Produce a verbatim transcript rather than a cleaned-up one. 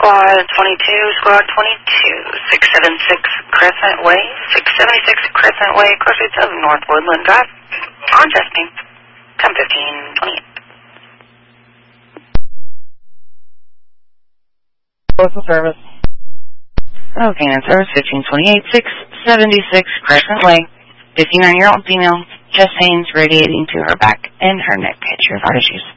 Squad twenty-two, Squad twenty-two, six seventy-six Crescent Way, six seventy-six Crescent Way, crossroads of North Woodland Drive, on Chesapeake, ten fifteen twenty-eight. Postal Service. Okay, and service fifteen twenty-eight, six seventy-six Crescent Way, fifty-nine-year-old female, chest pains radiating to her back and her neck. History of heart issues.